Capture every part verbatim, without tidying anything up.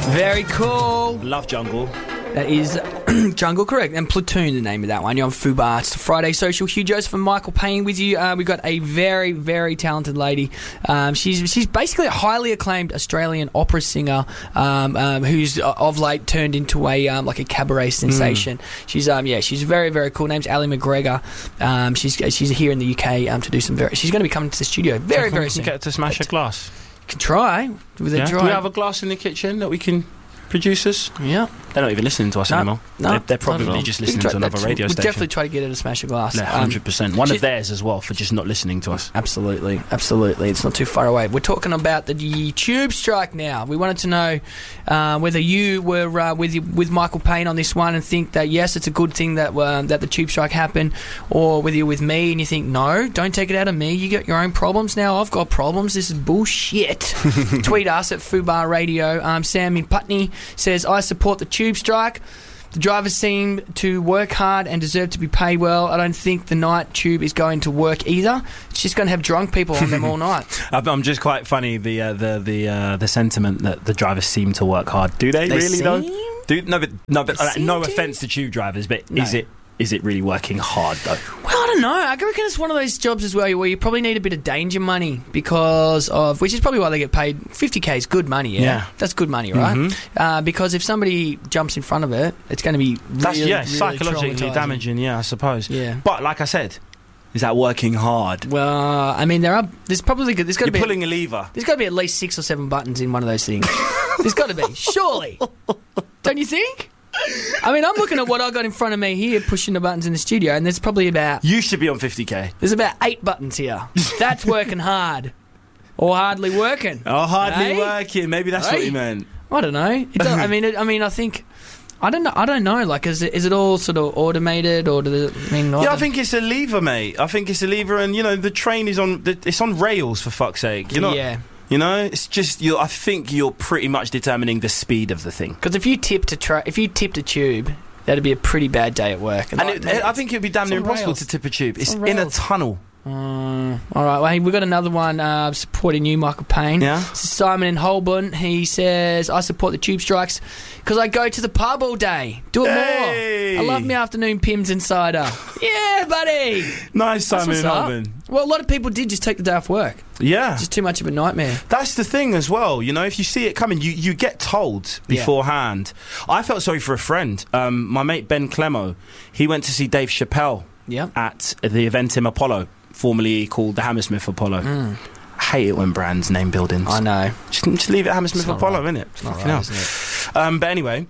Very cool. Love Jungle. That is Jungle, correct. And Platoon, the name of that one. You're on Fubar. It's Friday Social. Hugh Joseph and Michael Payne with you. Uh, we've got a very, very talented lady. Um, she's she's basically a highly acclaimed Australian opera singer um, um, who's uh, of late turned into a um, like a cabaret sensation. Mm. She's um yeah she's very, very cool. Name's Ali McGregor. Um, she's she's here in the U K um, to do some very. She's going to be coming to the studio very, very soon. Get to smash a glass. You can try with a Yeah. dry. Do we have a glass in the kitchen that we can produce us? Yeah. They're not even listening to us No, anymore. no, they're, they're not at probably all. just We listening can to try- another that's- radio we'll station. definitely try to get her to smash a glass. Yeah, Um, one hundred percent. One she- of theirs as well for just not listening to us. Absolutely, absolutely. It's not too far away. We're talking about the tube strike now. We wanted to know uh, whether you were uh, with with Michael Payne on this one and think that yes, it's a good thing that uh, that the tube strike happened, or whether you're with me and you think no, don't take it out of me. You got your own problems now. I've got problems. This is bullshit. Tweet us at Fubar Radio. Um, Sam in Putney says I support the tube strike. The drivers seem to work hard and deserve to be paid well. I don't think the night tube is going to work either. It's just going to have drunk people on them all night. I'm just quite funny the uh, the the uh, the sentiment that the drivers seem to work hard. Do they, They really seem? though? Do no, but no, but They uh, no seem to? offense to tube drivers, but No. is it is it really working hard though? Well, I don't know. I reckon it's one of those jobs as well where you probably need a bit of danger money because of, which is probably why they get paid. fifty K is good money, yeah? Yeah. That's good money, right? Mhm. Uh, because if somebody jumps in front of it, it's going to be really, That's yeah, really psychologically traumatising. damaging. Yeah, I suppose. Yeah. But like I said, is that working hard? Well, I mean, there are. There's probably there's got to You're be pulling a lever. there's got to be at least six or seven buttons in one of those things. There's got to be, surely. Don't you think? I mean, I'm looking at what I got in front of me here, pushing the buttons in the studio, and there's probably about You should be on fifty K. there's about eight buttons here. That's working hard, or hardly working. Oh, hardly Hey? working. Maybe that's Hey? what you meant. I don't know. It does, I mean, it, I mean, I think. I don't know. I don't know. Like, is it, is it all sort of automated, or do the, I mean? Yeah, I don't- think it's a lever, mate. I think it's a lever, and you know the train is on. the- It's on rails for fuck's sake. You know. Yeah. You know, it's just you. I think you're pretty much determining the speed of the thing. Because if you tipped a tra- if you tipped a tube, that'd be a pretty bad day at work. And like, it, I think it'd be damn it's near on impossible rails. to tip a tube. It's on in a rails. tunnel. Um, all right, well, hey, we've got another one uh, supporting you, Michael Payne. Yeah. This is Simon in Holborn. He says, I support the tube strikes because I go to the pub all day. Do it Hey! more. I love my afternoon Pimm's and cider. Yeah, buddy. Nice, That's Simon what's in up. Holborn. Well, a lot of people did just take the day off work. Yeah. Just too much of a nightmare. That's the thing as well, you know, if you see it coming, you, you get told Yeah. beforehand. I felt sorry for a friend. Um, my mate Ben Clemo, he went to see Dave Chappelle Yeah. at the Eventim Apollo, formerly called the Hammersmith Apollo. Mm. I hate it when brands name buildings. I know. Just, just leave it Hammersmith It's not Apollo, right. innit? It's not Fucking right, hell. isn't it? Um, but anyway,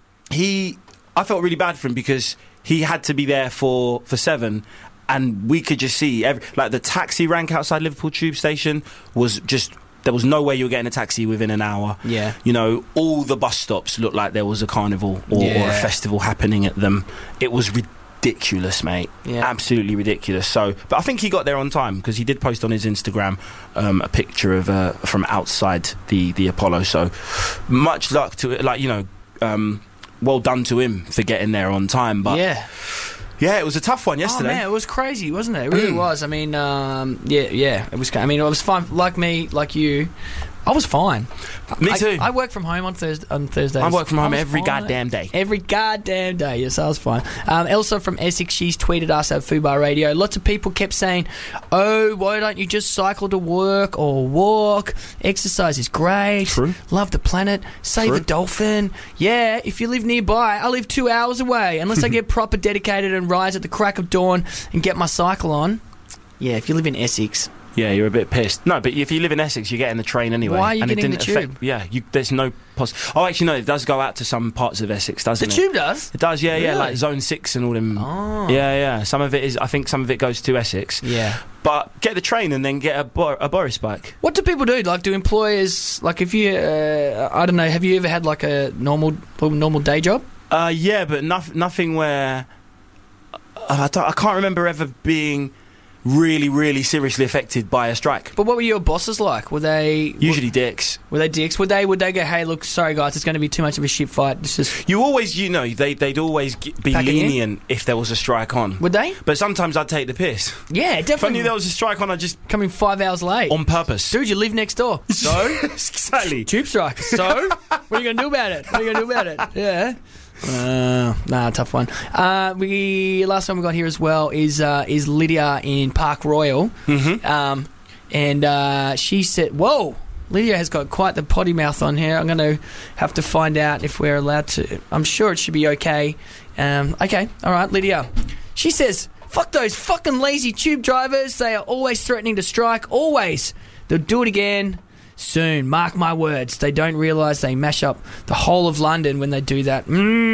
he, I felt really bad for him because he had to be there for, for seven, and we could just see every, like the taxi rank outside Liverpool Tube Station was just. There was no way you were getting a taxi within an hour. Yeah. You know, all the bus stops looked like there was a carnival or, or a Yeah. festival happening at them. It was ridiculous, mate. Yeah. Absolutely ridiculous. So, but I think he got there on time because he did post on his Instagram um, a picture of uh, from outside the the Apollo. So, much luck to it. Like you know, um, well done to him for getting there on time. But Yeah. yeah, it was a tough one Oh yesterday. man, it was crazy, wasn't it? It really Mm. was. I mean, um, yeah, yeah, it was. I mean, it was fine. Like me, like you, I was fine. Me I- too. I, work from home on Thursday. On Thursdays, I work from home was every fine. goddamn day. Every goddamn day, yes, I was fine. Um, Elsa from Essex, she's tweeted us at Fubar Radio. Lots of people kept saying, oh, why don't you just cycle to work or walk? Exercise is great. True. Love the planet. Save True. a dolphin. Yeah, if you live nearby, I live two hours away. Unless I get proper dedicated and rise at the crack of dawn and get my cycle on. Yeah, if you live in Essex. Yeah, you're a bit pissed. No, but if you live in Essex, you're getting the train anyway. Why are you and it getting didn't the tube? affect- yeah, you, there's no poss. Oh, actually, no, it does go out to some parts of Essex, The doesn't it? tube does? It does, yeah, yeah, Really? like Zone Six and all them. Oh. Yeah, yeah. Some of it is. I think some of it goes to Essex. Yeah. But get the train and then get a, Bor- a Boris bike. What do people do? Like, do employers, like, if you, uh, I don't know, have you ever had, like, a normal normal day job? Uh, yeah, but noth- nothing where. Uh, I, don't, I can't remember ever being really, really seriously affected by a strike. But what were your bosses like? Were they Usually dicks. Were they dicks? Would they would they go, hey, look, sorry guys, it's going to be too much of a shit fight. It's just You always, you know, they, they'd always g- be Pack it in? lenient if there was a strike on. Would they? But sometimes I'd take the piss. Yeah, If I definitely. knew there was a strike on, I'd just... Coming five hours late. On purpose. Dude, you live next door. So? Exactly. Tube strike. So? What are you going to do about it? What are you going to do about it? Yeah. Uh, nah, tough one. Uh, we last time we got here as well is uh, is Lydia in Park Royal, Mm-hmm. um, and uh, she said, "Whoa, Lydia has got quite the potty mouth on here. I'm going to have to find out if we're allowed to. I'm sure it should be okay. Um, okay, all right, Lydia. She says, "Fuck those fucking lazy tube drivers. They are always threatening to strike. Always. They'll do it again." Soon, mark my words. They don't realise they mash up the whole of London when they do that.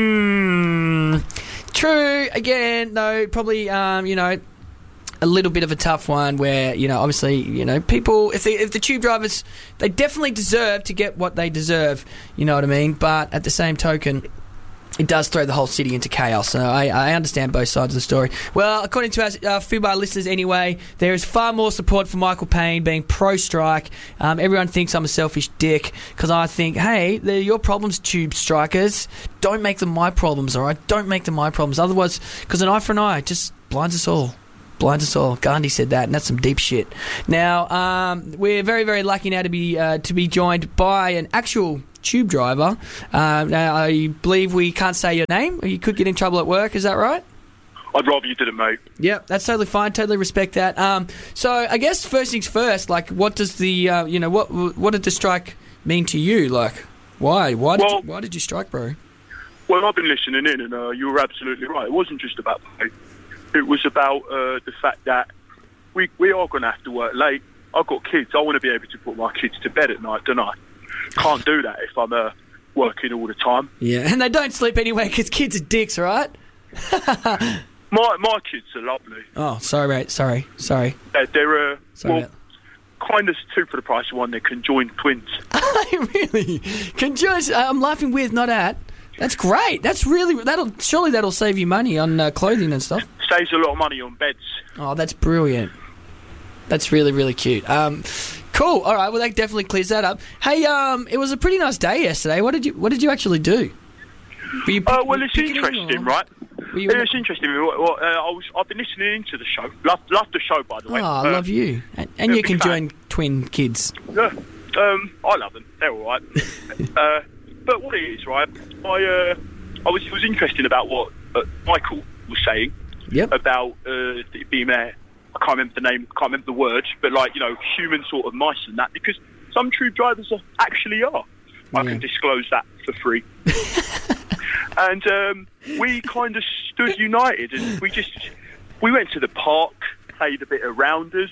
Mmm. True. Again, though, probably, um, you know, a little bit of a tough one where, you know, obviously, you know, people, if, they, if the tube drivers, they definitely deserve to get what they deserve, you know what I mean? But at the same token, it does throw the whole city into chaos. So I, I understand both sides of the story. Well, according to our uh, Fubar listeners anyway, there is far more support for Michael Payne being pro-strike. Um, everyone thinks I'm a selfish dick because I think, hey, they're your problems, tube strikers. Don't make them my problems, all right? Don't make them my problems. Otherwise, because an eye for an eye just blinds us all. Blinds us all. Gandhi said that, and that's some deep shit. Now, um, we're very, very lucky now to be uh, to be joined by an actual tube driver. Uh, now, I believe we can't say your name, or you could get in trouble at work. Is that right? I'd rather you didn't, mate. Yep, that's totally fine. Totally respect that. Um, so, I guess first things first. Like, what does the uh, you know what what did the strike mean to you? Like, why why did Well, you, why did you strike, bro? Well, I've been listening in, and uh, you were absolutely right. It wasn't just about pay. It was about uh, the fact that we we are going to have to work late. I've got kids. I want to be able to put my kids to bed at night, don't I? Can't do that if I'm uh, working all the time. Yeah, and they don't sleep anyway because kids are dicks, right? My my kids are lovely. Oh, sorry, mate. Sorry, sorry. They're, they're uh, Sorry well, kind of two for the price of one. They're conjoined twins. Really? Can just, I'm laughing with, not at. That's great. That's really that'll surely that'll save you money on uh, clothing and stuff. Saves a lot of money on beds. Oh, that's brilliant. That's really really cute. Um, cool. All right. Well, that definitely clears that up. Hey, um, it was a pretty nice day yesterday. What did you What did you actually do? Were you Uh, pick- well, it's picketing interesting, or- right? Were you- It's interesting. Well, uh, I was, I've been listening into the show. Love, love the show, by the Oh, way. I Uh, love you. And, and yeah, you big can fan. join twin kids. Yeah, um, I love them. They're all right. uh, but what it is, right? I, uh, I was, it was interesting about what uh, Michael was saying Yep. about uh, it being there. I can't remember the name, can't remember the word, but like you know, human sort of mice and that. Because some tube drivers are, actually are. I Yeah. can disclose that for free. And um, we kind of stood united, and we just we went to the park, played a bit of rounders,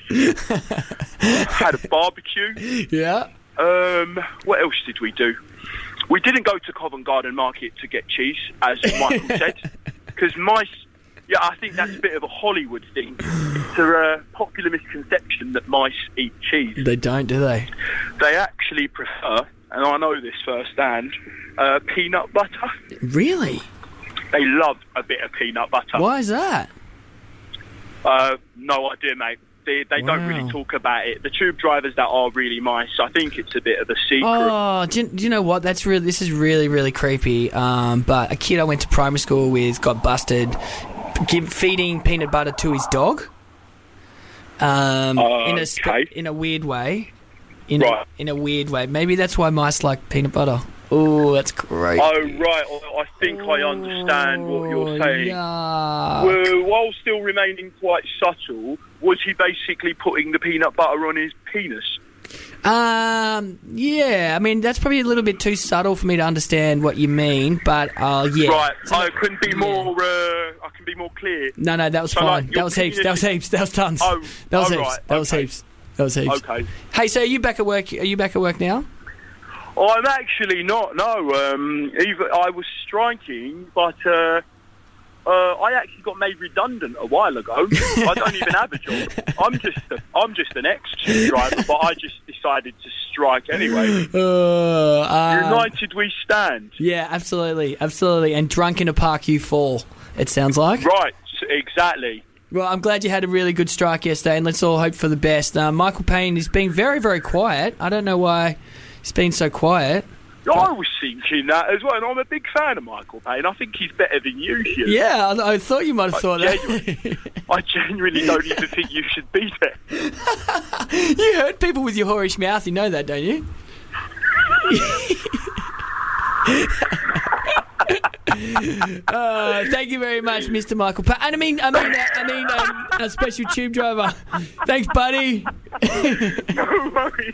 had a barbecue. Yeah. Um, what else did we do? We didn't go to Covent Garden Market to get cheese, as Michael said, because mice. Yeah, I think that's a bit of a Hollywood thing. It's a uh, popular misconception that mice eat cheese. They don't, do they? They actually prefer, and I know this firsthand, uh, peanut butter. Really? They love a bit of peanut butter. Why is that? Uh, no idea, mate. They, they don't Wow. really talk about it. The tube drivers that are really mice, I think it's a bit of a secret. Oh, do you, do you know what? That's really. This is really, really creepy. Um, but a kid I went to primary school with got busted give, feeding peanut butter to his dog. Um, in a spe- Okay. in a weird way. In Right. a, in a weird way. Maybe that's why mice like peanut butter. Oh, that's great. Oh, right. I think I understand what you're saying. Yuck. Well, while still remaining quite subtle, was he basically putting the peanut butter on his penis? Um, yeah, I mean, that's probably a little bit too subtle for me to understand what you mean, but, uh, yeah. Right. So- I couldn't be more. Uh, I can be more clear. No, no, that was So, fine. like, that your was heaps. That was penis- heaps. That was tons. Oh, that was oh, heaps. right, That was okay. heaps. That was heaps. Okay. Hey, so are you back at work? Are you back at work now? Oh, I'm actually not. No. Um, either I was striking, but uh, uh, I actually got made redundant a while ago. I don't even have a job. I'm just a, I'm just an ex-tube driver, but I just decided to strike anyway. Uh, uh, United we stand. Yeah, absolutely, absolutely. And drunk in a park, you fall. It sounds like. Right. Exactly. Well, I'm glad you had a really good strike yesterday, and let's all hope for the best. Uh, Michael Payne is being very, very quiet. I don't know why he's been so quiet. I was thinking that as well, and I'm a big fan of Michael Payne. I think he's better than you, Hugh. Yeah, I, I thought you might have thought genuinely, that. I genuinely don't even think you should be there. You hurt people with your whorish mouth, you know that, don't you? uh, thank you very much, Mister Michael Payne. And I mean, I mean, I mean, um, our special tube driver. Thanks, buddy. No worries.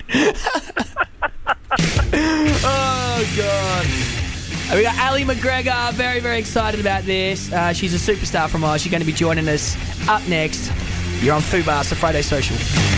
Oh, God. Uh, we got Ali McGregor, very, very excited about this. Uh, she's a superstar from Oz. She's going to be joining us up next. You're on Fubar, so Friday Social.